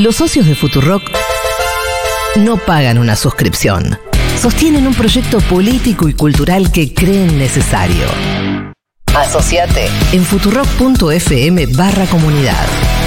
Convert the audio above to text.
Los socios de Futurock no pagan una suscripción. Sostienen un proyecto político y cultural que creen necesario. Asociate en futurock.fm/comunidad.